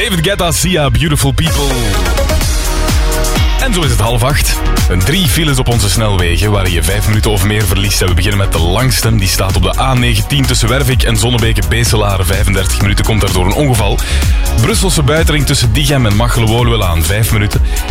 David Guetta, Sia, Beautiful People. En zo is het 7:30. 3 files op onze snelwegen waar je 5 minuten of meer verliest. En we beginnen met de langste. Die staat op de A19 tussen Wervik en Zonnebeke-Beeselare. 35 minuten komt daardoor een ongeval. Brusselse buitenring tussen Diegem en Machelen-Woluwe aan 5 minuten.